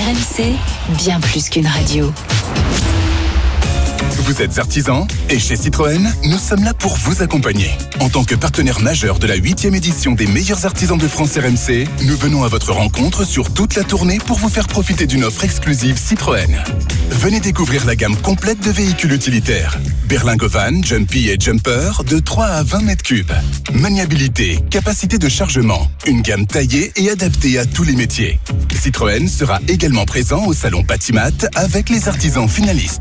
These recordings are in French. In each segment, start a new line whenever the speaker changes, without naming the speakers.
RMC, bien plus qu'une radio.
Vous êtes artisan et chez Citroën, nous sommes là pour vous accompagner. En tant que partenaire majeur de la 8e édition des meilleurs artisans de France RMC, nous venons à votre rencontre sur toute la tournée pour vous faire profiter d'une offre exclusive Citroën. Venez découvrir la gamme complète de véhicules utilitaires. Berlingo Van, Jumpy et Jumper de 3 à 20 mètres cubes. Maniabilité, capacité de chargement, une gamme taillée et adaptée à tous les métiers. Citroën sera également présent au salon Patimat avec les artisans finalistes.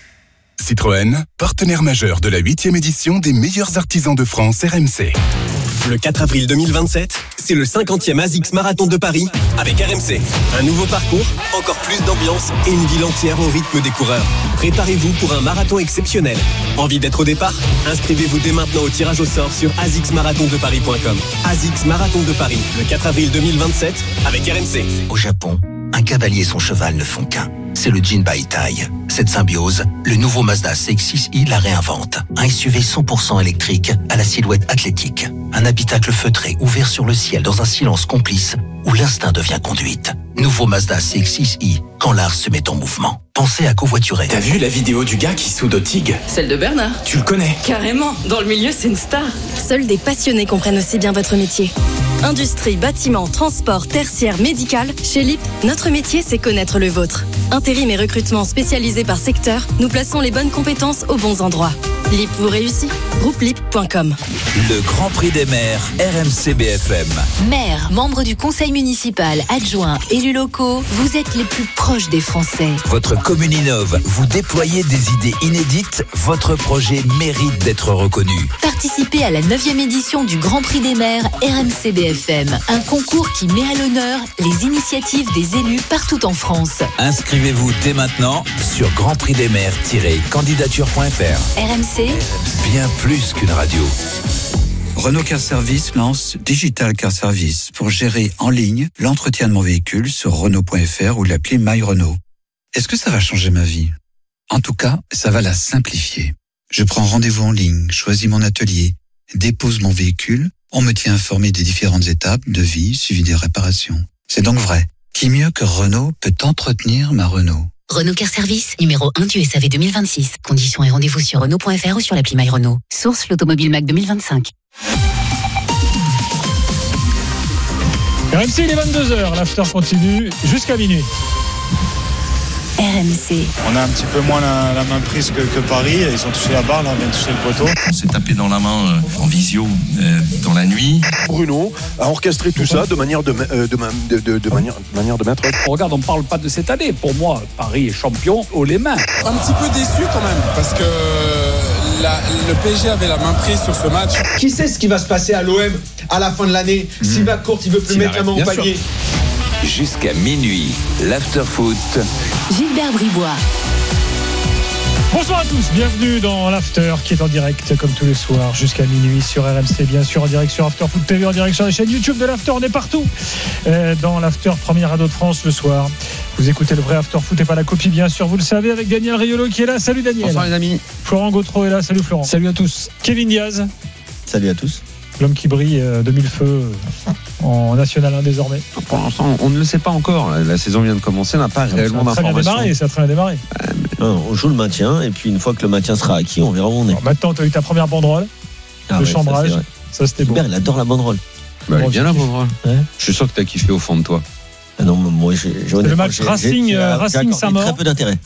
Citroën, partenaire majeur de la 8e édition des meilleurs artisans de France RMC.
Le 4 avril 2027, c'est le 50e ASICS Marathon de Paris avec RMC. Un nouveau parcours, encore plus d'ambiance et une ville entière au rythme des coureurs. Préparez-vous pour un marathon exceptionnel. Envie d'être au départ ? Inscrivez-vous dès maintenant au tirage au sort sur asicsmarathondeparis.com. ASICS Marathon de Paris, le 4 avril 2027 avec RMC.
Au Japon, un cavalier et son cheval ne font qu'un. C'est le Jinbaitai. Cette symbiose, le nouveau Mazda CX-6i la réinvente. Un SUV 100% électrique à la silhouette athlétique. Un habitacle feutré ouvert sur le ciel dans un silence complice où l'instinct devient conduite. Nouveau Mazda CX-6i, quand l'art se met en mouvement. Pensez à covoiturer.
T'as vu la vidéo du gars qui soude au TIG ?
Celle de Bernard.
Tu le connais ?
Carrément, dans le milieu c'est une star.
Seuls des passionnés comprennent aussi bien votre métier. Industrie, bâtiment, transport, tertiaire, médical, chez LIP, notre métier c'est connaître le vôtre. Intérim et recrutement spécialisés par secteur, nous plaçons les bonnes compétences aux bons endroits. LIP vous réussit. Groupe LIP.com.
Le Grand Prix des maires, RMC BFM.
Maire, membre du conseil municipal, adjoint, élus locaux, vous êtes les plus proches des Français.
Votre commune innove, vous déployez des idées inédites, votre projet mérite d'être reconnu.
Participez à la 9e édition du Grand Prix des maires RMC BFM, un concours qui met à l'honneur les initiatives des élus partout en France.
Inscrivez-vous dès maintenant sur grandprixdesmaires-candidature.fr.
RMC,
Bien plus qu'une radio.
Renault Car Service lance Digital Car Service pour gérer en ligne l'entretien de mon véhicule sur Renault.fr ou l'appli My Renault. Est-ce que ça va changer ma vie ? En tout cas, ça va la simplifier. Je prends rendez-vous en ligne, choisis mon atelier, dépose mon véhicule, on me tient informé des différentes étapes, devis, suivi des réparations. C'est donc vrai. Qui mieux que Renault peut entretenir ma Renault ?
Renault Car Service, numéro 1 du SAV 2026. Conditions et rendez-vous sur Renault.fr ou sur l'appli My Renault. Source l'Automobile Mac 2025.
RMC, il est 22h, l'after continue jusqu'à minuit.
RMC.
On a un petit peu moins la main prise que Paris. Ils ont touché la barre, là, on vient de toucher le poteau.
On s'est tapé dans la main en visio dans la nuit.
Bruno a orchestré tout ça de manière de mettre.
Regarde, on ne parle pas de cette année. Pour moi, Paris est champion haut les mains.
Un petit peu déçu quand même, parce que le PSG avait la main prise sur ce match.
Qui sait ce qui va se passer à l'OM à la fin de l'année si McCourt il veut plus mettre la main au panier.
Jusqu'à minuit, l'after-foot.
Gilbert Bribois.
Bonsoir à tous, bienvenue dans l'After qui est en direct comme tous les soirs jusqu'à minuit sur RMC, bien sûr en direct sur After Foot TV, en direct sur la chaîne YouTube de l'After, on est partout dans l'After, première radio de France le soir. Vous écoutez le vrai After Foot et pas la copie, bien sûr, vous le savez, avec Daniel Riolo qui est là. Salut Daniel.
Bonsoir les amis.
Florent Gautreau est là, salut Florent.
Salut à tous.
Kevin Diaz.
Salut à tous.
L'homme qui brille de mille feux en National 1 désormais.
Pour l'instant, on ne le sait pas encore. La saison vient de commencer, on n'a pas réellement d'informations.
Ça a très bien démarré.
On joue le maintien, et puis une fois que le maintien sera acquis, on verra où on est.
Alors, maintenant, tu as eu ta première banderole, le chambrage. Ça, c'était beau.
Gilbert, il adore la banderole.
Bah, bien la banderole. Ouais. Je suis sûr que tu as kiffé au fond de toi.
Ah non, moi,
c'est le match Racing Saint-Maur.
Très peu d'intérêt.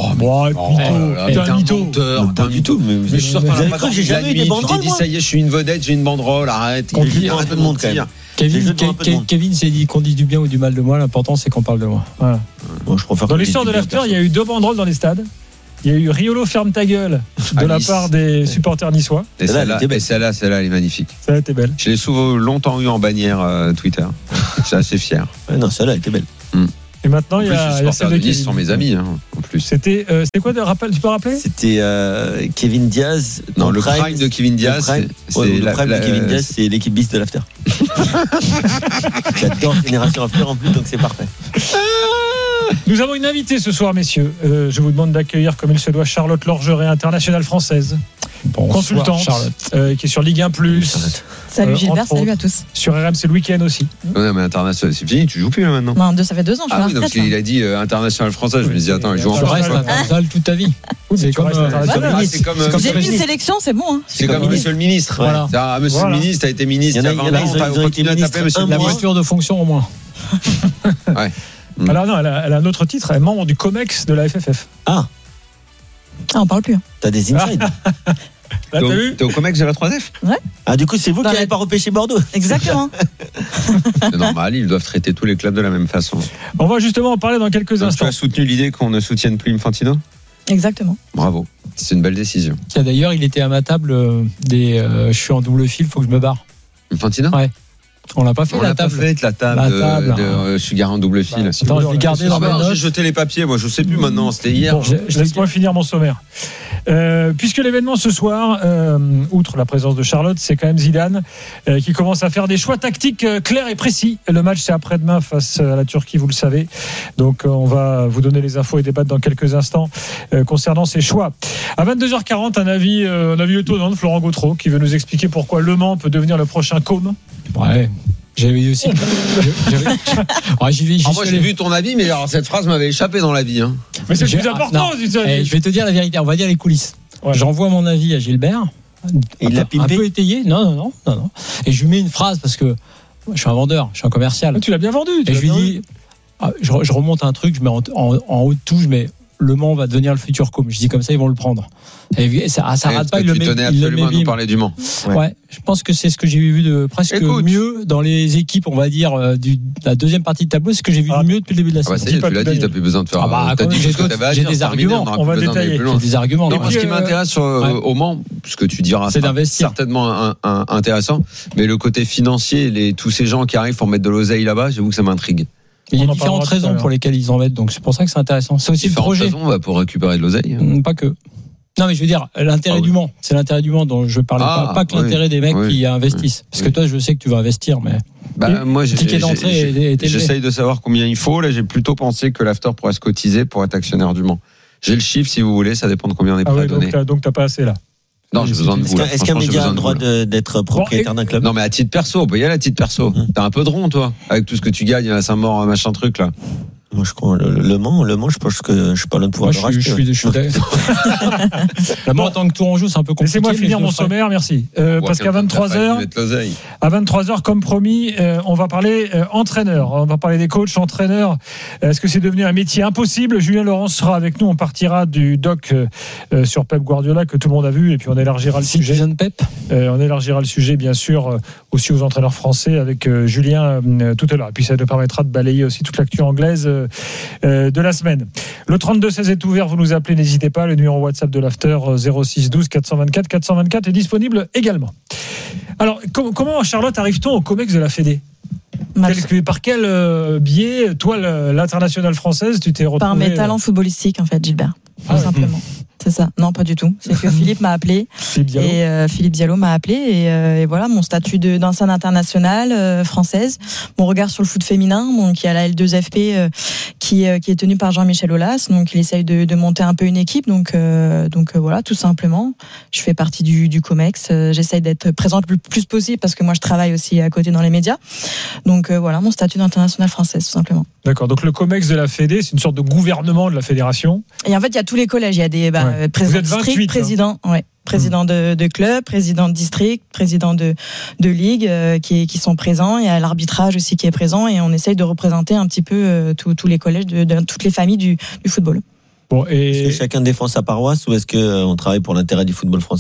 mytho.
Pas du tout. Mais
je suis sûr qu'on a pas
j'ai jamais eu des banderoles.
Il dit ça y est, je suis une vedette, j'ai une banderole, arrête.
Il y a un peu de monde quand même.
Kevin s'est dit qu'on dit du bien ou du mal de moi, l'important c'est qu'on parle de moi. Voilà.
Moi, je préfère
dans l'histoire de l'After, il y a eu 2 banderoles dans les stades. Il y a eu Riolo ferme ta gueule de la part des supporters niçois.
Et celle-là, elle est magnifique.
Celle-là était belle.
Je l'ai souvent longtemps eu en bannière Twitter. Je suis assez fier.
Non, celle-là était belle.
Et maintenant, il y a
celle de Nice, ce sont mes amis, en plus.
C'était quoi de rappel? Tu peux rappeler?
C'était Kevin Diaz.
Non, le prime de Kevin Diaz.
Le prime de Kevin Diaz, c'est l'équipe bis de l'After. J'adore Génération After en plus, donc c'est parfait.
Nous avons une invitée ce soir, messieurs. Je vous demande d'accueillir comme il se doit Charlotte Lorgeret, internationale française. consultante, qui est sur Ligue 1+.
Salut Gilbert, salut à tous.
Sur RMC le week-end aussi.
Non, mais international, c'est fini, tu joues plus là maintenant.
Non, ça fait 2 ans, je suis à la retraite.
Donc il a dit international français, je me dis attends, il joue en
France. Tu restes international toute ta vie.
C'est comme
j'ai mis une sélection, c'est bon.
C'est comme monsieur le ministre. Voilà. Monsieur le ministre, t'as été ministre il y a 20 ans, t'as continué à t'appeler monsieur le ministre.
La voiture de fonction au moins.
Ouais. Alors non, elle a un autre titre, elle est membre du COMEX de la FFF.
On parle plus.
T'as des insides.
Là, t'as vu ?
T'es au COMEX de la 3F ?
Ouais.
Du coup, c'est vous qui n'avez pas repêché Bordeaux.
Exactement.
C'est normal, ils doivent traiter tous les clubs de la même façon.
On va justement en parler dans quelques instants.
Tu as soutenu l'idée qu'on ne soutienne plus Infantino ?
Exactement.
Bravo, c'est une belle décision.
D'ailleurs, il était à ma table je suis en double fil, faut que je me barre.
Infantino ?
Ouais. On l'a pas fait,
la table. Je suis garé en double fil.
Attends, je vais garder dans mes notes.
J'ai jeté les papiers, moi je sais plus maintenant, c'était hier.
Bon, laisse-moi finir mon sommaire. Puisque l'événement ce soir, outre la présence de Charlotte, c'est quand même Zidane qui commence à faire des choix tactiques clairs et précis. Le match c'est après-demain face à la Turquie, vous le savez. Donc on va vous donner les infos et débattre dans quelques instants concernant ces choix. À 22h40, un avis étonnant de Florent Gautreau qui veut nous expliquer pourquoi Le Mans peut devenir le prochain COM.
Ouais. J'avais aussi.
Moi j'ai vu ton avis, mais alors cette phrase m'avait échappé dans la vie. Hein.
Mais c'est le plus important.
Je vais te dire la vérité. On va dire les coulisses. Ouais. J'envoie mon avis à Gilbert.
Il l'a pimpé.
Un peu étayé. Non. Et je lui mets une phrase parce que je suis un vendeur, je suis un commercial.
Tu l'as bien vendu.
Et je lui dis, je remonte un truc, je mets en haut de tout, je mets Le Mans va devenir le futur com. Je dis comme ça, ils vont le prendre. Et ça rate pas.
Tu tenais absolument à nous parler du Mans.
Ouais. Je pense que c'est ce que j'ai vu de presque mieux dans les équipes, on va dire, la deuxième partie de tableau. C'est ce que j'ai vu de mieux depuis le début de la saison.
Ça y est, tu l'as dit, t'as plus besoin de faire.
J'ai des arguments.
On va détailler.
J'ai des arguments.
Moi, ce qui m'intéresse au Mans, puisque tu diras, c'est certainement intéressant, mais le côté financier, tous ces gens qui arrivent pour mettre de l'oseille là-bas, j'avoue que ça m'intrigue.
Il y a différentes raisons pour lesquelles ils en mettent, donc c'est pour ça que c'est intéressant. C'est aussi le projet.
Raisons pour récupérer de l'oseille.
Pas que. Non, mais je veux dire, l'intérêt du Mans, c'est l'intérêt du Mans dont je parlais pas que l'intérêt des mecs qui investissent. Parce que toi, je sais que tu vas investir, mais.
Moi,
ticket d'entrée
j'essaye de savoir combien il faut. Là, j'ai plutôt pensé que l'After pourrait se cotiser pour être actionnaire du Mans. J'ai le chiffre si vous voulez, ça dépend de combien on est prêt à donner.
Donc t'as pas assez là.
Non, j'ai besoin de vous.
Est-ce qu'un média a le droit d'être propriétaire d'un club ?
Non, mais à titre perso, on peut y aller à titre perso. T'as un peu de rond, toi, avec tout ce que tu gagnes à Saint-Maur, machin truc là.
Moi, je crois le Mans, je pense que je suis pas là de pouvoir le racheter.
Je suis d'accord. Moi, en tant que Tourangeau, c'est un peu compliqué.
Laissez-moi finir mon sommaire, merci. Parce qu'à 23h, comme promis, on va parler entraîneur. On va parler des coachs, entraîneurs. Est-ce que c'est devenu un métier impossible ? Julien Laurence sera avec nous. On partira du doc sur Pep Guardiola que tout le monde a vu, et puis on élargira le sujet.
Pep.
On élargira le sujet, bien sûr, aussi aux entraîneurs français avec Julien tout à l'heure. Et puis ça nous permettra de balayer aussi toute l'actu anglaise de la semaine. Le 32-16 est ouvert, vous nous appelez, n'hésitez pas. Le numéro WhatsApp de l'After 06 12 424 424 est disponible également. Alors, comment, Charlotte, arrive-t-on au COMEX de la Fédé ? Par quel biais, toi, l'internationale française, tu t'es retrouvée...
Par mes talents footballistiques, en fait, Gilbert. Tout simplement. C'est ça. Non, pas du tout. C'est que Philippe m'a appelé. Philippe Diallo m'a appelé. Et voilà, mon statut d'ancienne internationale française. Mon regard sur le foot féminin. Donc, il y a la L2FP qui est tenue par Jean-Michel Aulas. Donc, il essaye de monter un peu une équipe. Donc voilà, tout simplement. Je fais partie du COMEX. J'essaye d'être présente le plus possible parce que moi, je travaille aussi à côté dans les médias. Donc, voilà, mon statut d'internationale française, tout simplement.
D'accord. Donc, le COMEX de la Fédé, c'est une sorte de gouvernement de la fédération.
Et en fait, il y a tous les collèges. Il y a des président de district, président de club, président de district, président de ligue qui sont présents. Il y a l'arbitrage aussi qui est présent et on essaye de représenter un petit peu tous les collèges de toutes les familles du football.
Bon, est-ce que chacun défend sa paroisse ou est-ce qu'on travaille pour l'intérêt du football français ?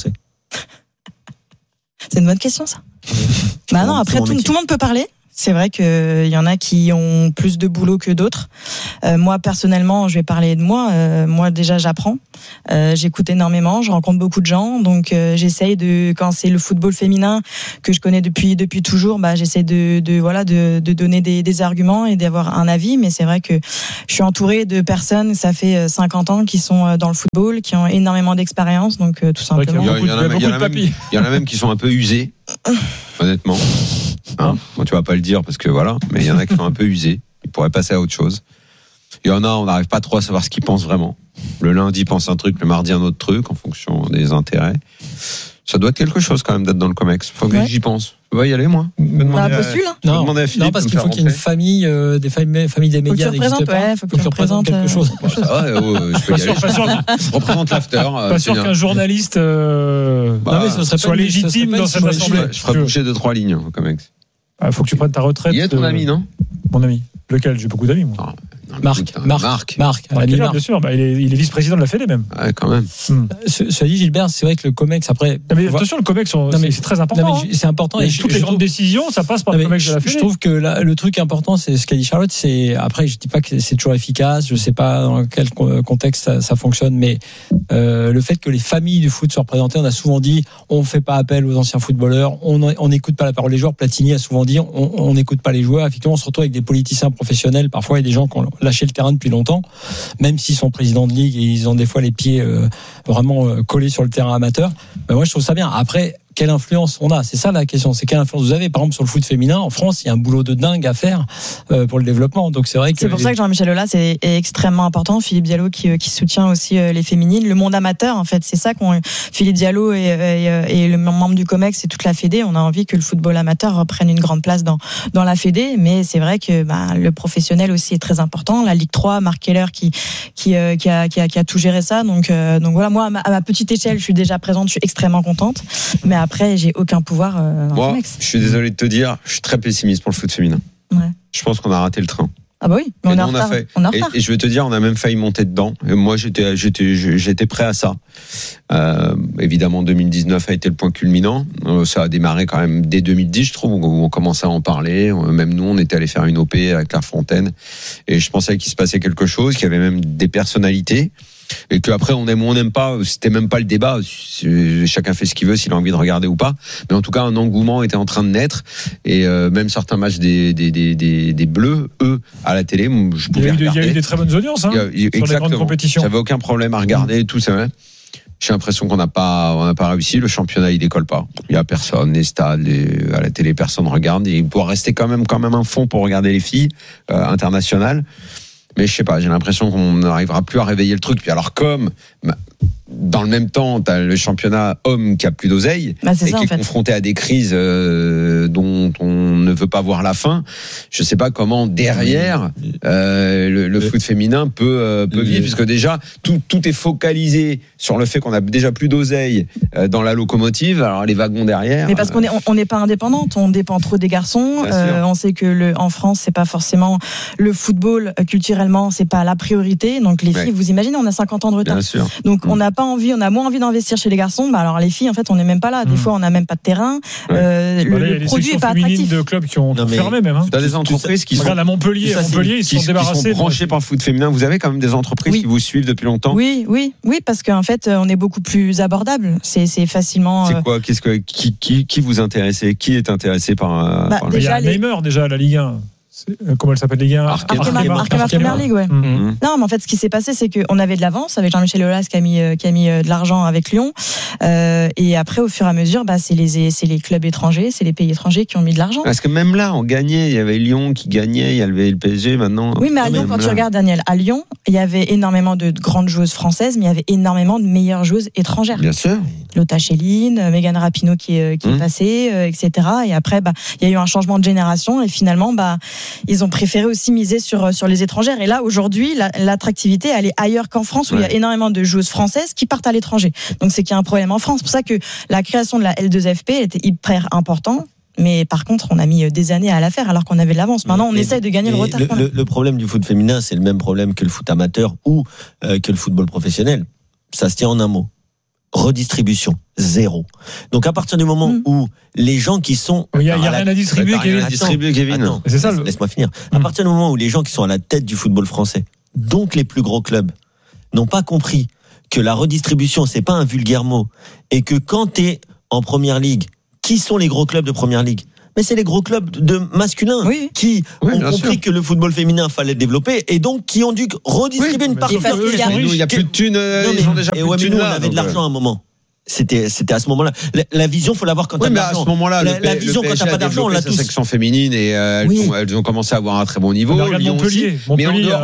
C'est une bonne question, ça. Non, après tout le monde peut parler. C'est vrai qu'il y en a qui ont plus de boulot que d'autres. Moi, personnellement, je vais parler de moi. Moi, déjà, j'apprends. J'écoute énormément. Je rencontre beaucoup de gens. Donc, j'essaye quand c'est le football féminin que je connais depuis toujours, j'essaie de donner des arguments et d'avoir un avis. Mais c'est vrai que je suis entourée de personnes, ça fait 50 ans, qui sont dans le football, qui ont énormément d'expérience. Donc, tout simplement.
Il y en a même qui sont un peu usés, honnêtement. Bon, tu vas pas le dire parce que voilà, mais il y en a qui sont un peu usés. Ils pourraient passer à autre chose. Il y en a, on n'arrive pas trop à savoir ce qu'ils pensent vraiment. Le lundi, ils pensent un truc, le mardi, un autre truc, en fonction des intérêts. Ça doit être quelque chose quand même d'être dans le COMEX. Faut que j'y pense. Je vais y aller, moi.
Postule.
Non, parce qu'il faut qu'il y ait une famille, des familles des médias.
Faut que tu représentes
quelque chose.
Je peux y aller. Je représente l'after.
Pas sûr qu'un journaliste soit légitime dans cette assemblée.
Je ferai bouger 2-3 lignes au COMEX.
Il faut que tu prennes ta retraite.
Il y a ton ami, non?
Mon ami. Lequel? J'ai beaucoup d'amis, moi.
Marc,
bien sûr, il est vice-président de la Fédé même.
Ouais, quand même.
Cela dit, Gilbert, c'est vrai que le COMEX après.
Mais attention, le COMEX, c'est très important.
C'est important.
Et toutes les grandes décisions, ça passe par le COMEX de la Fédé.
Je trouve que le truc important, c'est ce qu'a dit Charlotte. C'est après, je dis pas que c'est toujours efficace. Je sais pas dans quel contexte ça fonctionne, mais le fait que les familles du foot soient représentées, on a souvent dit, on fait pas appel aux anciens footballeurs, on n'écoute pas la parole des joueurs. Platini a souvent dit, on n'écoute pas les joueurs. Effectivement, on se retrouve avec des politiciens professionnels parfois et des gens qui ont lâché le terrain depuis longtemps, même s'ils sont présidents de ligue et ils ont des fois les pieds vraiment collés sur le terrain amateur. Mais moi, je trouve ça bien. Après, quelle influence on a? C'est ça la question. C'est quelle influence vous avez? Par exemple, sur le foot féminin, en France, il y a un boulot de dingue à faire pour le développement. Donc c'est vrai que
c'est pour ça que Jean-Michel Aulas est extrêmement important. Philippe Diallo qui soutient aussi les féminines, le monde amateur. En fait, c'est ça qu'on Philippe Diallo et le membre du COMEX et toute la Fédé. On a envie que le football amateur reprenne une grande place dans la Fédé. Mais c'est vrai que le professionnel aussi est très important. La Ligue 3, Marc Keller qui a tout géré ça. Donc voilà, moi à ma petite échelle, je suis déjà présente. Je suis extrêmement contente. Mais après, j'ai aucun pouvoir dans le COMEX.
Je suis désolé de te dire, je suis très pessimiste pour le foot féminin.
Ouais.
Je pense qu'on a raté le train.
Ah bah oui, mais on est en retard.
Et je vais te dire, on a même failli monter dedans. Et moi, j'étais prêt à ça. Évidemment, 2019 a été le point culminant. Ça a démarré quand même dès 2010, je trouve, où on commençait à en parler. Même nous, on était allé faire une OP avec Clairefontaine. Et je pensais qu'il se passait quelque chose, qu'il y avait même des personnalités. Et qu'après on aime ou on n'aime pas, c'était même pas le débat, chacun fait ce qu'il veut s'il a envie de regarder ou pas, mais en tout cas un engouement était en train de naître et même certains matchs des Bleus, eux, à la télé, je pouvais regarder.
Il y a eu des très bonnes audiences sur les grandes compétitions.
J'avais aucun problème à regarder tout ça. J'ai l'impression qu'on n'a pas réussi. Le championnat, il décolle pas. Il y a personne. Les stades, à la télé, personne regarde. Il doit rester quand même un fond pour regarder les filles internationales. Mais je sais pas, j'ai l'impression qu'on n'arrivera plus à réveiller le truc. Puis alors dans le même temps, t'as le championnat homme qui a plus d'oseille et qui est confronté à des crises dont on ne veut pas voir la fin. Je sais pas comment derrière le foot féminin peut vivre, puisque déjà tout est focalisé sur le fait qu'on a déjà plus d'oseille dans la locomotive. Alors les wagons derrière.
Mais parce qu'on n'est pas indépendante, on dépend trop des garçons. On sait que en France, c'est pas forcément le football culturellement, c'est pas la priorité. Donc les filles, vous imaginez, on a 50 ans de retard. Donc on n'a pas envie, on a moins envie d'investir chez les garçons. Alors les filles, en fait, on n'est même pas là. Des fois, on n'a même pas de terrain.
Le produit est pas attractif. De clubs qui ont fermé même.
T'as des entreprises qui sont
à Montpellier, ils sont débarrassés.
Qui sont branchés par le foot féminin. Vous avez quand même des entreprises qui vous suivent depuis longtemps.
Oui, parce qu'en fait, on est beaucoup plus abordable. C'est facilement.
C'est quoi qui vous intéressez? Qui est intéressé par
il y a Neymar déjà à la Ligue 1. Comment elle s'appelle, les gars?
Arkema Premier League, ouais. Non, mais en fait, ce qui s'est passé, c'est qu'on avait de l'avance avec Jean-Michel Aulas qui a mis de l'argent avec Lyon. Et après, au fur et à mesure, c'est les clubs étrangers, c'est les pays étrangers qui ont mis de l'argent.
Parce que même là, on gagnait. Il y avait Lyon qui gagnait, il y avait le PSG maintenant.
Oui, mais à Lyon, quand tu regardes, Daniel, à Lyon, il y avait énormément de grandes joueuses françaises, mais il y avait énormément de meilleures joueuses étrangères.
Bien sûr.
Lotta Schelin, Megan Rapinoe qui est passée, etc. Et après, il y a eu un changement de génération et finalement, ils ont préféré aussi miser sur les étrangères. Et là, aujourd'hui, l'attractivité, elle est ailleurs qu'en France, où il y a énormément de joueuses françaises qui partent à l'étranger. Donc, c'est qu'il y a un problème en France. C'est pour ça que la création de la L2FP était hyper importante. Mais par contre, on a mis des années à la faire alors qu'on avait de l'avance. Maintenant, on essaie de gagner le retard.
Le problème du foot féminin, c'est le même problème que le foot amateur ou que le football professionnel. Ça se tient en un mot. Redistribution, 0. Donc à partir du moment où les gens qui sont...
Il n'y a rien à distribuer,
Kevin.
Attends, c'est ça, laisse-moi finir. À partir du moment où les gens qui sont à la tête du football français, donc les plus gros clubs, n'ont pas compris que la redistribution, c'est pas un vulgaire mot, et que quand t'es en première ligue, qui sont les gros clubs de première ligue? Mais c'est les gros clubs de masculins qui ont compris que le football féminin fallait développer et donc qui ont dû redistribuer une partie.
Il n'y a plus de thunes, ils ont déjà plus de thunes.
On avait de l'argent à un moment. C'était à ce moment-là. La vision, faut l'avoir quand t'as de l'argent.
À ce moment-là,
la vision quand t'as pas d'argent, on l'a tous.
Section féminine et elles ont commencé à avoir un très bon niveau.
Lyon aussi.
Mais en dehors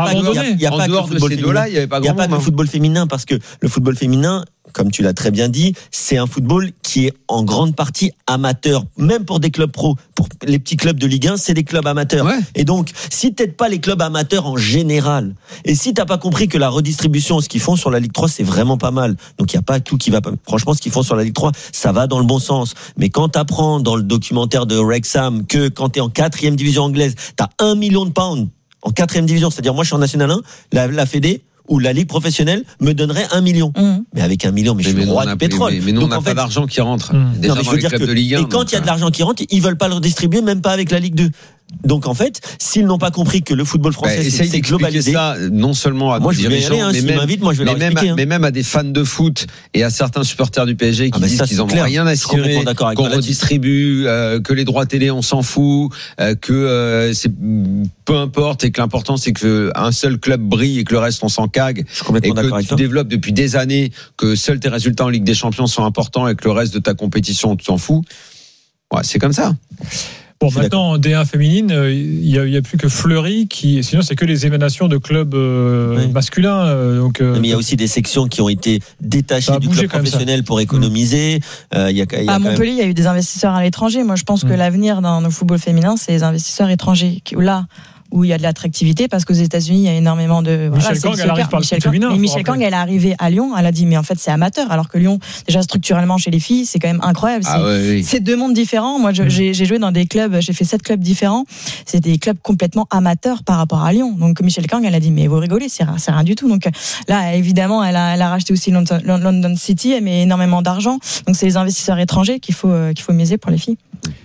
de ces deux-là, il n'y avait pas grand monde.
Il n'y a pas que le football féminin, parce que le football féminin, comme tu l'as très bien dit, c'est un football qui est en grande partie amateur, même pour des clubs pro. Pour les petits clubs de Ligue 1, c'est des clubs amateurs. Ouais. Et donc, si t'aides pas les clubs amateurs en général, et si t'as pas compris que la redistribution, ce qu'ils font sur la Ligue 3, c'est vraiment pas mal. Donc, il n'y a pas tout qui va pas. Franchement, ce qu'ils font sur la Ligue 3, ça va dans le bon sens. Mais quand t'apprends dans le documentaire de Wrexham que quand t'es en 4e division anglaise, t'as 1 million de pounds en 4e division, c'est-à-dire moi je suis en National 1, la Fédé, ou la Ligue professionnelle me donnerait 1 million. Mais avec 1 million, je suis le roi du pétrole.
Mais nous, on n'a pas d'argent qui rentre.
Déjà dans les clubs de Ligue 1. Et quand il y a de l'argent qui rentre, ils veulent pas le redistribuer, même pas avec la Ligue 2. Donc en fait, s'ils n'ont pas compris que le football français c'est globalisé,
ça non seulement à
moi je vais y aller,
mais même à des fans de foot et à certains supporters du PSG qui disent qu'ils n'en ont rien à cirer, qu'on redistribue, que les droits télé on s'en fout, que c'est peu importe et que l'important c'est que un seul club brille et que le reste on s'en cague, et que tu développes depuis des années que seuls tes résultats en Ligue des Champions sont importants et que le reste de ta compétition tu t'en fous. Ouais, c'est comme ça.
Bon, maintenant, en D1 féminine, il y a plus que Fleury sinon c'est que les émanations de clubs masculins. Donc,
mais il y a aussi des sections qui ont été détachées du club professionnel pour économiser.
À Montpellier, il y a eu des investisseurs à l'étranger. Moi, je pense que l'avenir dans le football féminin, c'est les investisseurs étrangers. Où il y a de l'attractivité, parce qu'aux États-Unis il y a énormément de
Michel Kang, elle arrive par le foot féminin.
Mais Michel Kang, elle est arrivée à Lyon, elle a dit mais en fait c'est amateur, alors que Lyon déjà structurellement chez les filles c'est quand même incroyable. C'est deux mondes différents. Moi j'ai joué dans des clubs, j'ai fait 7 clubs différents, c'est des clubs complètement amateurs par rapport à Lyon. Donc Michel Kang, elle a dit mais vous rigolez, c'est rien du tout. Donc là évidemment elle a racheté aussi London City, elle met énormément d'argent. Donc c'est les investisseurs étrangers qu'il faut miser pour les filles.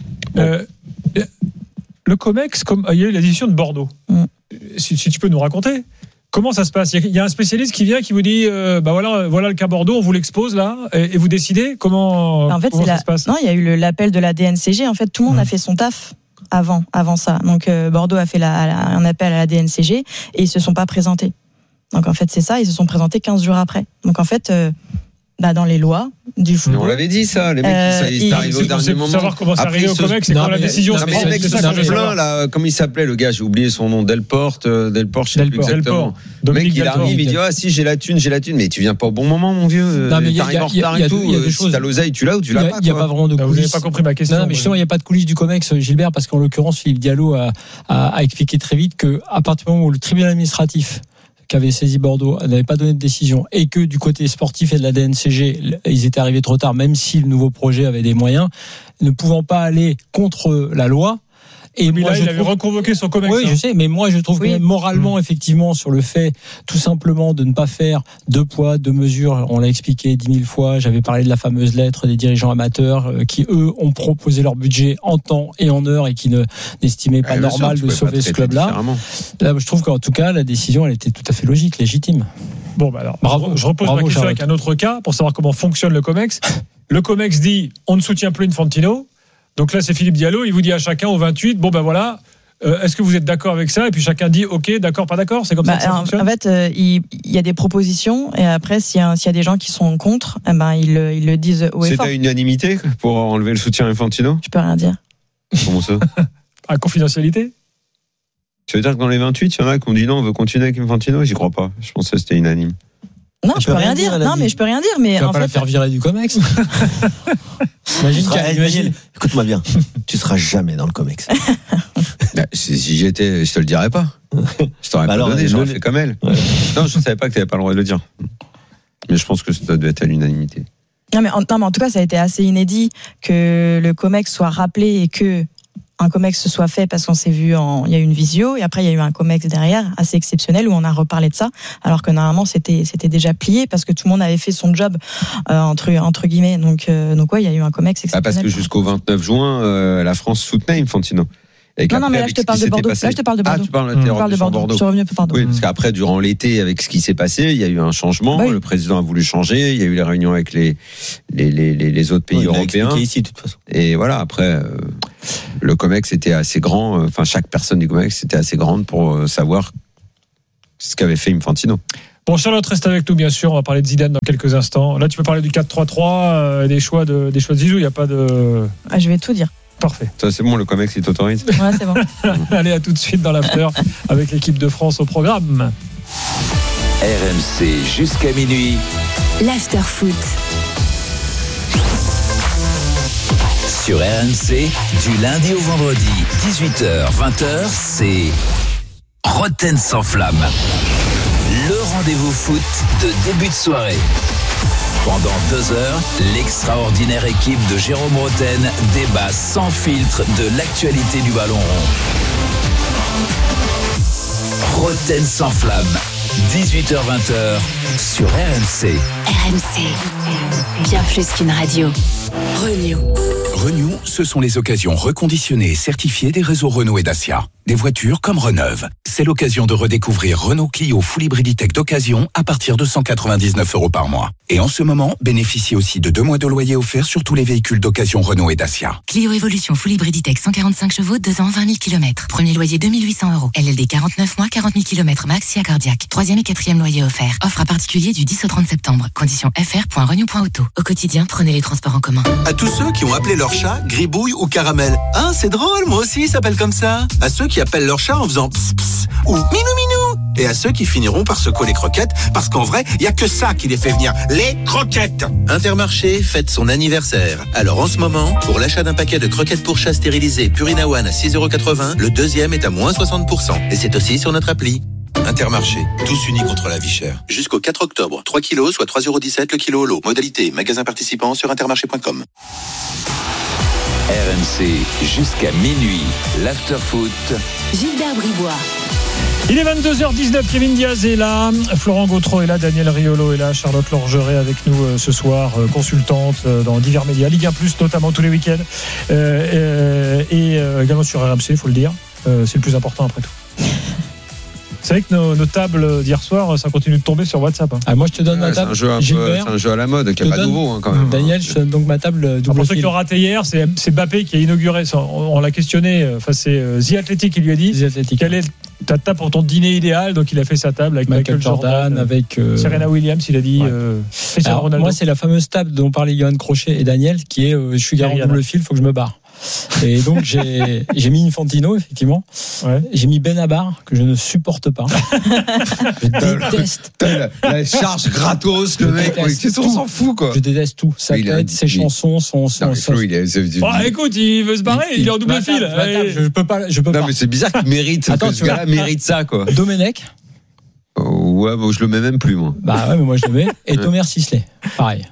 Le COMEX, il y a eu la décision de Bordeaux. Si tu peux nous raconter, comment ça se passe ? Il y a un spécialiste qui vient, qui vous dit voilà le cas Bordeaux, on vous l'expose là, et vous décidez comment ça se passe ?
Non, il y a eu l'appel de la DNCG. En fait, tout le monde a fait son taf avant ça. Donc Bordeaux a fait un appel à la DNCG et ils se sont pas présentés. Donc en fait, c'est ça, ils se sont présentés 15 jours après. Donc en fait, dans les lois du football.
On l'avait dit ça, les mecs qui arrivent au dernier moment.
Savoir comment ça arrive au COMEX, c'est quand la décision.
Le mec qui se plaint là, comment il s'appelait le gars, j'ai oublié son nom, Delporte, je sais plus exactement. Le mec il arrive, il dit si j'ai la thune, mais tu viens pas au bon moment mon vieux. T'arrives en retard et tout. Si t'as l'oseille, tu l'as ou tu l'as pas.
Il y a pas vraiment de coulisses.
Vous n'avez pas compris ma question.
Non, mais justement il y a pas de coulisses du COMEX, Gilbert, parce qu'en l'occurrence Philippe Diallo a expliqué très vite que à partir du moment où le tribunal administratif qu'avait saisi Bordeaux n'avait pas donné de décision et que du côté sportif et de la DNCG ils étaient arrivés trop tard, même si le nouveau projet avait des moyens, ne pouvant pas aller contre la loi. Et
mais là, il avait reconvoqué son COMEX.
Oui, je sais, mais moi, je trouve que même moralement, effectivement, sur le fait, tout simplement, de ne pas faire 2 poids, 2 mesures, on l'a expliqué 10 000 fois, j'avais parlé de la fameuse lettre des dirigeants amateurs, qui, eux, ont proposé leur budget en temps et en heure et qui n'estimaient pas normal de sauver ce club-là. Là, je trouve qu'en tout cas, la décision, elle était tout à fait logique, légitime.
Bon, alors, je repose ma question avec un autre cas, pour savoir comment fonctionne le COMEX. Le COMEX dit, on ne soutient plus Infantino. Donc là, c'est Philippe Diallo, il vous dit à chacun au 28, est-ce que vous êtes d'accord avec ça ? Et puis chacun dit, ok, d'accord, pas d'accord, c'est comme ça que ça fonctionne ?
En fait, il y a des propositions, et après, s'il y a des gens qui sont contre, ils le disent haut et fort.
C'est à unanimité pour enlever le soutien à Infantino ?
Je peux rien dire.
Comment ça ?
À confidentialité ?
Ça veut dire que dans les 28, il y en a qui ont dit non, on veut continuer avec Infantino ? J'y crois pas. Je pense que c'était unanime.
Non, je peux rien dire. Non, mais je peux rien dire. Mais
tu vas pas la faire virer du COMEX.
Imagine. Écoute-moi bien. Tu seras jamais dans le COMEX.
Si j'y étais, je te le dirais pas. Je t'aurais pas donné. J'aurais fait comme elle. Ouais. Non, je savais pas que t'avais pas le droit de le dire. Mais je pense que ça doit être à l'unanimité.
Non, mais en tout cas, ça a été assez inédit que le COMEX soit rappelé et que un COMEX se soit fait, parce qu'on s'est vu il y a eu une visio et après il y a eu un COMEX derrière assez exceptionnel où on a reparlé de ça, alors que normalement c'était déjà plié parce que tout le monde avait fait son job entre guillemets. Donc ouais, il y a eu un COMEX exceptionnel.
Parce que jusqu'au 29 juin la France soutenait Infantino.
Non, mais là je te parle de Bordeaux. Là je te parle de Bordeaux.
Ah, tu parles de Bordeaux.
Je suis revenu pour Bordeaux.
Oui, parce qu'après durant l'été, avec ce qui s'est passé, il y a eu un changement. Oui. Le président a voulu changer. Il y a eu les réunions avec les autres pays européens.
Ici, de toute façon.
Et voilà, après le COMEX était assez grand. Enfin, chaque personne du COMEX était assez grande pour savoir ce qu'avait fait Infantino.
Bon, Charlotte reste avec nous, bien sûr. On va parler de Zidane dans quelques instants. Là, tu peux parler du 4-3-3, des choix de Zizou. Il n'y a pas de.
Ah, je vais tout dire.
Parfait.
Ça, c'est bon, le Comex, il t'autorise.
Ouais, c'est bon.
Allez, à tout de suite dans l'after avec l'équipe de France au programme.
RMC jusqu'à minuit.
L'after foot.
Sur RMC, du lundi au vendredi, 18h-20h, c'est Roten sans flamme. Le rendez-vous foot de début de soirée. Pendant 2 heures, l'extraordinaire équipe de Jérôme Roten débat sans filtre de l'actualité du ballon rond. Roten sans flamme, 18h-20h sur RMC.
RMC, bien plus qu'une radio.
Renew, ce sont les occasions reconditionnées et certifiées des réseaux Renault et Dacia. Des voitures comme Reneuve. C'est l'occasion de redécouvrir Renault Clio Full Hybriditech d'occasion à partir de 199 € par mois. Et en ce moment, bénéficiez aussi de 2 mois de loyer offert sur tous les véhicules d'occasion Renault et Dacia.
Clio Evolution Full Hybriditech 145 chevaux, 2 ans, 20 000 km. Premier loyer 2 800 €. LLD 49 mois, 40 000 km max, si cardiaque. 3e et 4e loyer offert. Offre à particulier du 10 au 30 septembre. Conditions fr.renew.auto. Au quotidien, prenez les transports en commun.
À tous ceux qui ont appelé leur chat Gribouille ou Caramel. Ah, c'est drôle, moi aussi, il s'appelle comme ça. À ceux qui appellent leur chat en faisant pss pss ou minou minou. Et à ceux qui finiront par se coller croquettes, parce qu'en vrai, il n'y a que ça qui les fait venir, les croquettes. Intermarché fête son anniversaire. Alors en ce moment, pour l'achat d'un paquet de croquettes pour chat stérilisées Purina One à 6,80 €, le deuxième est à moins 60%. Et c'est aussi sur notre appli. Intermarché, tous unis contre la vie chère. Jusqu'au 4 octobre, 3 kilos, soit 3,17 € le kilo au lot. Modalité, magasin participant sur intermarché.com.
RMC jusqu'à minuit, l'after-foot.
Gilbert Bribois.
Il est 22h19, Kevin Diaz est là, Florent Gautreau est là, Daniel Riolo est là, Charlotte Lorgeret avec nous ce soir, consultante dans divers médias, Ligue 1+, notamment tous les week-ends, et également sur RMC, il faut le dire, c'est le plus important après tout. C'est vrai que nos tables d'hier soir, ça continue de tomber sur WhatsApp.
Ah, moi, je te donne ma table.
C'est un jeu à la mode, qui n'est pas nouveau quand même.
Daniel, je te donne donc ma table double.
Pour ceux qui l'ont raté hier, c'est Mbappé qui a inauguré. On l'a questionné. Enfin, c'est The Athletic qui lui a dit quelle est ta table pour ton dîner idéal. Donc, il a fait sa table avec Michael Jordan, avec Serena Williams. Il a dit.
Alors, moi, c'est la fameuse table dont parlaient Johan Crochet et Daniel, qui est je suis garant double fil, il faut que je me barre. Et donc j'ai mis Infantino effectivement. Ouais. J'ai mis Benabar que je ne supporte pas. Je déteste.
La charge gratos, le mec. On s'en fout quoi.
Je déteste tout. Sa tête, ses chansons, son.
Écoute, il veut se barrer. Il est en double fil.
Je peux pas.
Non mais c'est bizarre qu'il mérite. Attends, ce gars-là mérite ça quoi.
Domenech.
Ouais, bon, je le mets même plus moi.
Bah ouais, mais moi je le mets. Et Thomas Sisley, pareil.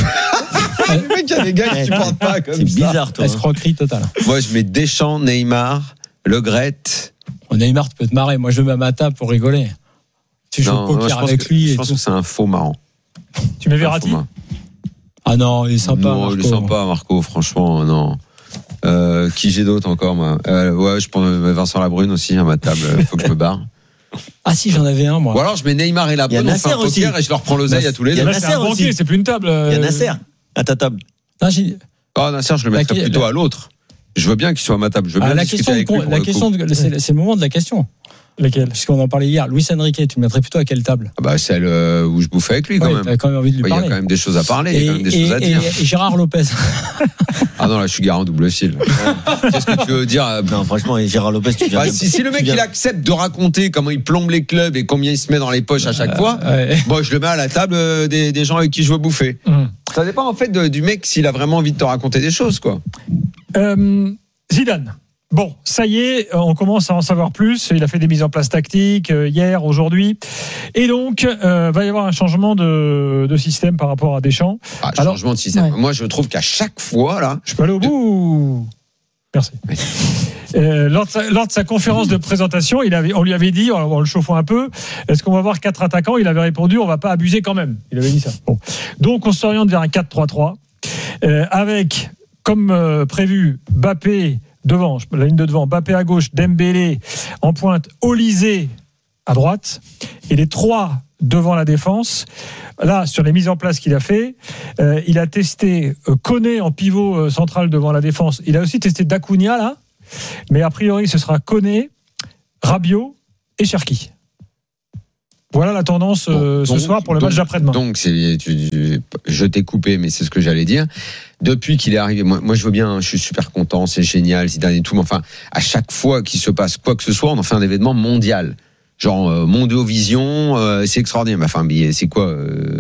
Le mec, il y a des gars qui supportent pas comme ça.
C'est bizarre, toi.
Escroquerie totale.
Moi, je mets Deschamps, Neymar, Le Gret.
Neymar, tu peux te marrer. Moi, je le mets à ma table pour rigoler. Tu joues au poker avec lui.
Je pense que c'est un faux marrant.
Tu mets Verratti ?
Ah non, il est sympa.
Non, il est sympa, Marco, franchement, non. Qui j'ai d'autre encore, moi ouais, je prends Vincent Labrune aussi à ma table. Il faut que je me barre.
Ah si, j'en avais un moi.
Ou alors je mets Neymar et Labrune, on fait un poker et je leur prends l'oseille à tous les deux.
Il y a Nasser aussi, c'est plus une table.
Il y a Nasser à ta table.
Nasser, je le mettrais plutôt à l'autre. Je veux bien qu'il soit à ma table. Je veux bien discuter avec lui.
C'est le moment de la question. Laquelle ? Puisqu'on en parlait hier. Luis Enrique, tu le mettrais plutôt à quelle table ?
Celle où je bouffais avec lui quand même.
T'as quand même envie de lui parler.
Il y a quand même des choses à parler, il y a quand même des choses à dire.
Et Gérard Lopez.
Ah non, là je suis garant double fil. Qu'est-ce que tu veux dire ?
Non, franchement, Gérard Lopez, tu viens.
Si le mec il accepte de raconter comment il plombe les clubs et combien il se met dans les poches à chaque fois, moi je le mets à la table des gens avec qui je veux bouffer. Ça dépend en fait du mec s'il a vraiment envie de te raconter des choses quoi.
Zidane. Bon, ça y est, on commence à en savoir plus. Il a fait des mises en place tactiques hier, aujourd'hui. Et donc, va y avoir un changement de système par rapport à Deschamps.
Changement de système. Ouais. Moi, je trouve qu'à chaque fois, là...
Je peux aller au bout. Merci. Lors de sa conférence de présentation, on lui avait dit, en le chauffant un peu, est-ce qu'on va avoir 4 attaquants ? Il avait répondu, on va pas abuser quand même. Il avait dit ça. Bon. Donc, on s'oriente vers un 4-3-3, avec, comme prévu, Mbappé devant, la ligne de devant, Mbappé à gauche, Dembélé en pointe, Olysée à droite, et les 3 devant la défense. Là, sur les mises en place qu'il a fait, il a testé Koné en pivot central devant la défense. Il a aussi testé Dacunia là, mais a priori ce sera Koné, Rabiot et Cherki. Voilà la tendance ce soir pour le match d'après-demain.
Donc, je t'ai coupé, mais c'est ce que j'allais dire. Depuis qu'il est arrivé, moi je veux bien, je suis super content, c'est génial, Zidane et tout, mais enfin, à chaque fois qu'il se passe quoi que ce soit, on en fait un événement mondial. Genre Mondiovision, c'est extraordinaire. Mais enfin, c'est quoi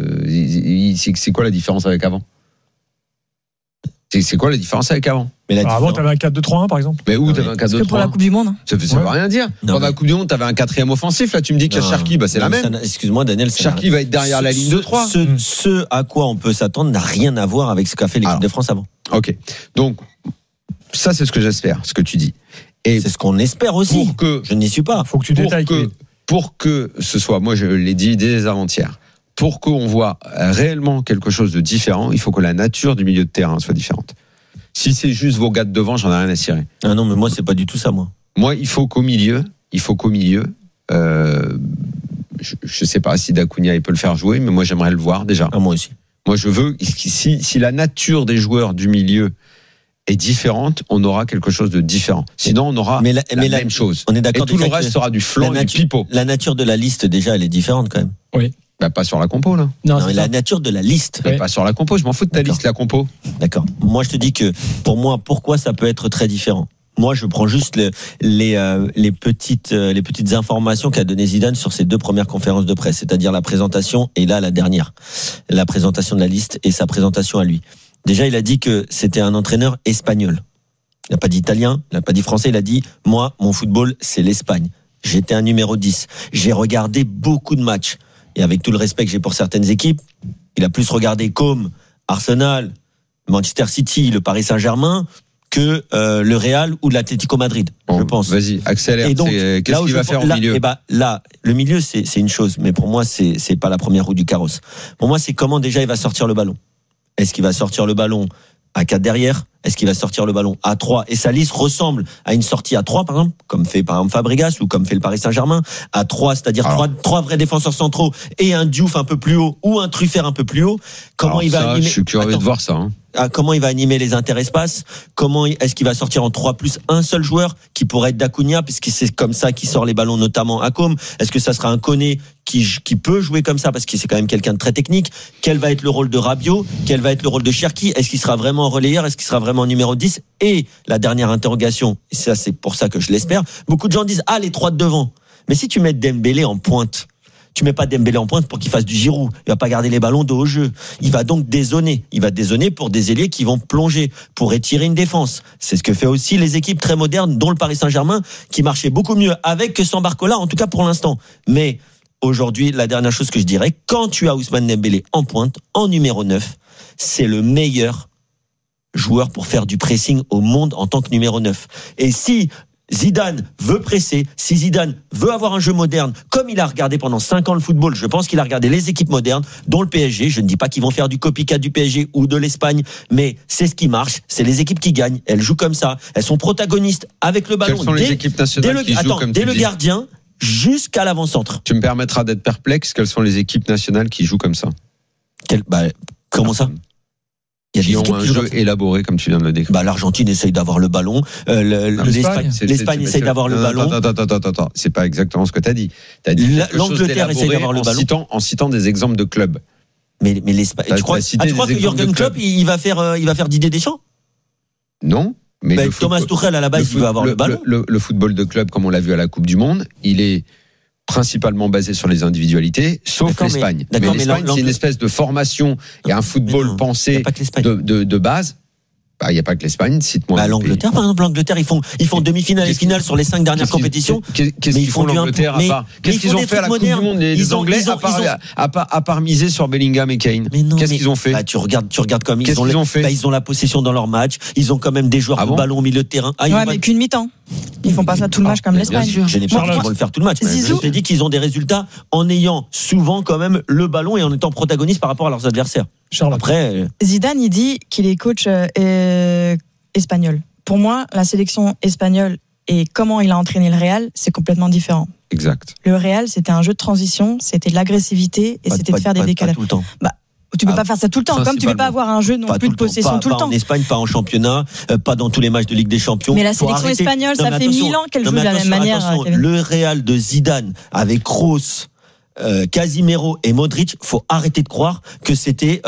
la différence avec avant? C'est quoi la différence avec avant?
Avant, t'avais un 4-2-3-1 par exemple.
Mais où t'avais un 4-2-3-1?
Parce que pour la Coupe du Monde.
Ça veut rien dire. Pendant la Coupe du Monde, t'avais un 4e offensif. Là, tu me dis que Cherki, c'est la même.
Excuse-moi, Daniel.
Cherki va être derrière la ligne de 3.
Ce à quoi on peut s'attendre n'a rien à voir avec ce qu'a fait l'équipe de France avant.
Ok. Donc, ça, c'est ce que j'espère, ce que tu dis. Et
c'est ce qu'on espère aussi. Je n'y suis pas.
Faut que tu détailles.
Pour que ce soit, moi, je l'ai dit dès avant-hier. Pour qu'on voit réellement quelque chose de différent, il faut que la nature du milieu de terrain soit différente. Si c'est juste vos gars de devant, j'en ai rien à cirer.
Ah non, mais moi, c'est pas du tout ça, moi.
Moi, il faut qu'au milieu, je sais pas si Dacunia il peut le faire jouer, mais moi, j'aimerais le voir déjà.
Ah, moi aussi.
Moi, je veux, si la nature des joueurs du milieu est différente, on aura quelque chose de différent. Sinon, on aura la même chose.
On est d'accord.
Et tout le reste sera du flanc et du pipeau.
La nature de la liste, déjà, elle est différente quand même.
Oui.
Pas sur la compo, là.
Non, mais la nature de la liste.
Pas sur la compo, je m'en fous de ta liste, la compo.
D'accord. Moi, je te dis que, pour moi, pourquoi ça peut être très différent? Moi, je prends juste les petites informations qu'a donné Zidane sur ses 2 premières conférences de presse, c'est-à-dire la présentation et là, la dernière. La présentation de la liste et sa présentation à lui. Déjà, il a dit que c'était un entraîneur espagnol. Il n'a pas dit italien, il n'a pas dit français, il a dit, moi, mon football, c'est l'Espagne. J'étais un numéro 10. J'ai regardé beaucoup de matchs. Et avec tout le respect que j'ai pour certaines équipes, il a plus regardé comme Arsenal, Manchester City, le Paris Saint-Germain que le Real ou l'Atlético Madrid, je pense.
Vas-y, accélère.
Et donc,
qu'est-ce qu'il va faire au milieu?
Là, le milieu, c'est une chose, mais pour moi, c'est pas la première roue du carrosse. Pour moi, c'est comment déjà il va sortir le ballon. Est-ce qu'il va sortir le ballon à 4 derrière? Est-ce qu'il va sortir le ballon à 3? Et sa liste ressemble à une sortie à 3, par exemple, comme fait par exemple Fabregas ou comme fait le Paris Saint-Germain, à 3, c'est-à-dire 3 vrais défenseurs centraux et un Diouf un peu plus haut ou un Truffert un peu plus haut. Comment il va animer?
Je suis curieux de voir ça.
Comment il va animer les interespaces? Comment est-ce qu'il va sortir en 3 plus un seul joueur qui pourrait être Dacunia, puisque c'est comme ça qu'il sort les ballons, notamment à Com? Est-ce que ça sera un Koné qui peut jouer comme ça parce que c'est quand même quelqu'un de très technique? Quel va être le rôle de Rabiot? Quel va être le rôle de Cherki? Est-ce qu'il sera vraiment relayeur? Est-ce qu'il sera vraiment numéro 10? Et la dernière interrogation, et ça c'est pour ça que je l'espère, beaucoup de gens disent les 3 de devant. Mais si tu mets Dembélé en pointe, tu mets pas Dembélé en pointe pour qu'il fasse du Giroud. Il va pas garder les ballons de haut jeu. Il va donc dézonner. Il va dézonner pour des ailiers qui vont plonger, pour étirer une défense. C'est ce que fait aussi les équipes très modernes, dont le Paris Saint-Germain, qui marchait beaucoup mieux avec que sans Barcola, en tout cas pour l'instant. Mais aujourd'hui, la dernière chose que je dirais, quand tu as Ousmane Dembélé en pointe, en numéro 9, c'est le meilleur joueur pour faire du pressing au monde en tant que numéro 9. Et si Zidane veut presser, si Zidane veut avoir un jeu moderne, comme il a regardé pendant 5 ans le football, je pense qu'il a regardé les équipes modernes, dont le PSG, je ne dis pas qu'ils vont faire du copycat du PSG ou de l'Espagne, mais c'est ce qui marche, c'est les équipes qui gagnent, elles jouent comme ça, elles sont protagonistes avec le ballon.
Quelles sont les équipes nationales qui jouent comme
dès le gardien jusqu'à l'avant-centre.
Tu me permettras d'être perplexe, quelles sont les équipes nationales qui jouent comme ça?
Comment ça? Il y a
qui ont un jeu élaboré comme tu viens de le décrire.
L'Argentine essaye d'avoir le ballon, l'Espagne essaye d'avoir le ballon.
Attends, c'est pas exactement ce que tu as dit.
L'Angleterre essaye d'avoir le ballon
en citant des exemples de clubs.
Mais l'Espagne, tu crois que Jürgen Klopp il va faire Didier Deschamps?
Non. Mais
Thomas Tuchel à la base il veut avoir le ballon.
Le football de club, comme on l'a vu à la Coupe du Monde, il est principalement basé sur les individualités, sauf l'Espagne. Mais l'Espagne, c'est une espèce de formation et un football pensé de base. Il n'y a pas que l'Espagne, cite-moi.
L'Angleterre, par exemple, l'Angleterre, ils font demi-finale et finale sur les 5 dernières compétitions.
Qu'est-ce qu'ils font l'Angleterre à part? Qu'est-ce qu'ils ont fait à la Coupe du Monde, les Anglais, à part miser sur Bellingham et Kane? Qu'est-ce qu'ils ont fait?
Tu regardes comme ils ont fait. Ils ont la possession dans leur match. Ils ont quand même des joueurs de ballon au milieu de terrain.
Mais qu'une mi-temps. Ils font pas ça tout le match comme l'Espagne.
Je n'ai pas dit qu'ils vont le faire tout le match. Je t'ai dit qu'ils ont des résultats en ayant souvent quand même le ballon et en étant protagonistes par rapport à leurs adversaires. Après,
Zidane, il dit qu'il est coach espagnol. Pour moi, la sélection espagnole et comment il a entraîné le Real, c'est complètement différent.
Exact.
Le Real, c'était un jeu de transition, c'était de l'agressivité et c'était de faire des décalages.
Pas tout le temps.
Tu peux pas faire ça tout le temps, comme tu peux pas avoir un jeu non plus de possession tout le temps.
Pas en Espagne, pas en championnat, pas dans tous les matchs de Ligue des Champions.
Mais la sélection espagnole, ça fait 1000 ans qu'elle joue de la même manière.
Le Real de Zidane avec Kroos, Casimiro et Modric, faut arrêter de croire que c'était